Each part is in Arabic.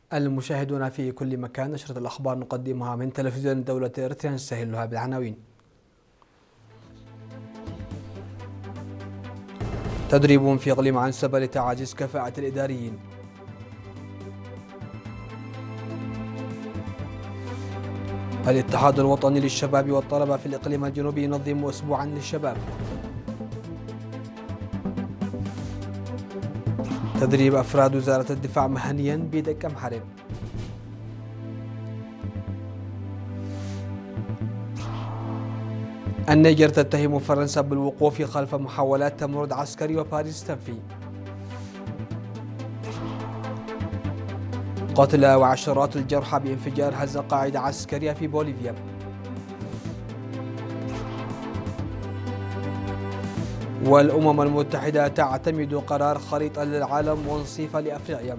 المشاهدون في كل مكان، نشرة الأخبار نقدمها من تلفزيون دولة إريتريا، نستهلها بالعناوين. تدريب في إقليم عنسبة لتعزيز كفاءة الإداريين. الاتحاد الوطني للشباب والطلبة في الإقليم الجنوبي ينظم أسبوعا للشباب. تدريب أفراد وزارة الدفاع مهنيا بدكم حرب. النيجر تتهم فرنسا بالوقوف خلف محاولات تمرد عسكري وباريس تنفي. قتلى وعشرات الجرحى بانفجار هز قاعدة عسكرية في بوليفيا. والأمم المتحدة تعتمد قرار خريطة للعالم وانصيف لأفريقيا.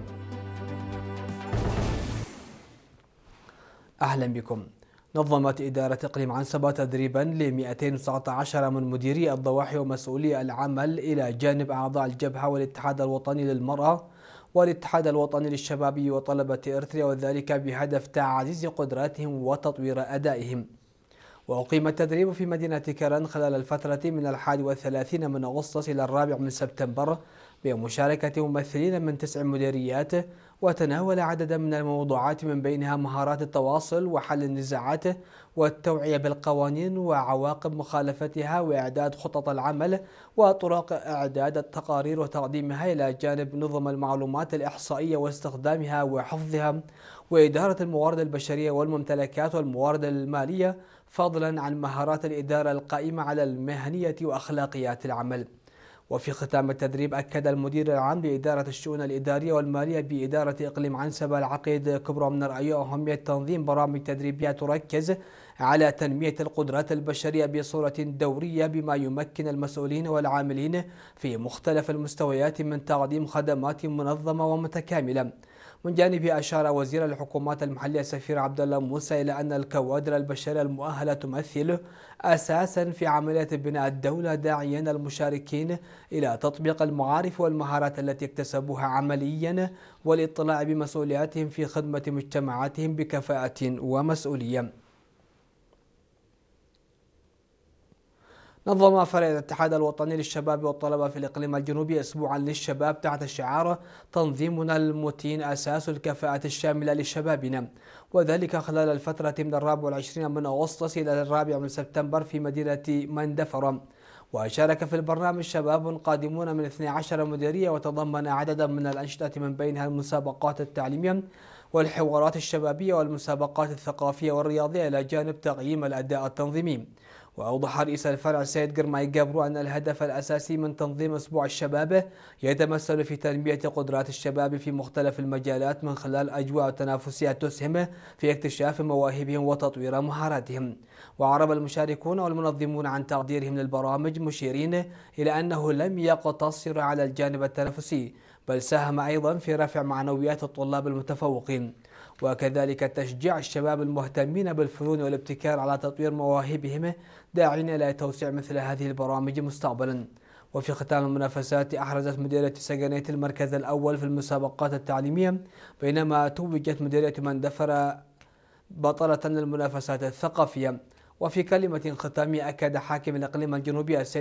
أهلا بكم. نظمت إدارة إقليم عنسبة تدريبا ل 219 من مديري الضواحي ومسؤولي العمل إلى جانب أعضاء الجبهة والاتحاد الوطني للمرأة والاتحاد الوطني للشباب وطلبة إريتريا، وذلك بهدف تعزيز قدراتهم وتطوير أدائهم. وأقيم التدريب في مدينة كرن خلال الفترة من 31 من أغسطس إلى 4 من سبتمبر بمشاركة ممثلين من 9 مديريات، وتناول عددا من الموضوعات من بينها مهارات التواصل وحل النزاعات والتوعية بالقوانين وعواقب مخالفتها وإعداد خطط العمل وطرق إعداد التقارير وتقديمها، إلى جانب نظم المعلومات الإحصائية واستخدامها وحفظها وإدارة الموارد البشرية والممتلكات والموارد المالية، فضلا عن مهارات الإدارة القائمة على المهنية وأخلاقيات العمل. وفي ختام التدريب أكد المدير العام لإدارة الشؤون الإدارية والمالية بإدارة إقليم عنسبة العقيد كبرى من رأيه أهمية تنظيم برامج تدريبية تركز على تنمية القدرات البشرية بصورة دورية، بما يمكن المسؤولين والعاملين في مختلف المستويات من تقديم خدمات منظمة ومتكاملة. من جانبه أشار وزير الحكومات المحلية السفير عبد الله موسى إلى أن الكوادر البشرية المؤهلة تمثل أساسا في عملية بناء الدولة، داعيا المشاركين إلى تطبيق المعارف والمهارات التي اكتسبوها عمليا والاطلاع بمسؤولياتهم في خدمة مجتمعاتهم بكفاءة ومسؤولية. نظم فريق الاتحاد الوطني للشباب والطلبة في الإقليم الجنوبي أسبوعا للشباب تحت شعار تنظيمنا المتين أساس الكفاءة الشاملة لشبابنا، وذلك خلال الفترة من 24 من أغسطس إلى 4 من سبتمبر في مدينة مندفرة. وشارك في البرنامج شباب قادمون من 12 مديرية، وتضمن عددا من الأنشطة من بينها المسابقات التعليمية والحوارات الشبابية والمسابقات الثقافية والرياضية، إلى جانب تقييم الأداء التنظيمي. وأوضح رئيس الفرع سيد قرماي قابرو أن الهدف الأساسي من تنظيم أسبوع الشباب يتمثل في تنمية قدرات الشباب في مختلف المجالات من خلال أجواء تنافسية تسهم في اكتشاف مواهبهم وتطوير مهاراتهم. وعرب المشاركون والمنظمون عن تقديرهم للبرامج، مشيرين إلى أنه لم يقتصر على الجانب التنافسي، بل ساهم أيضا في رفع معنويات الطلاب المتفوقين، وكذلك تشجيع الشباب المهتمين بالفنون والابتكار على تطوير مواهبهم، داعين إلى توسيع مثل هذه البرامج مستقبلا. وفي ختام المنافسات أحرزت مديرية سجنية المركز الأول في المسابقات التعليمية، بينما توجت مديرية مندفرة بطلة للمنافسات الثقافية. وفي كلمة ختامية أكد حاكم الإقليم الجنوبي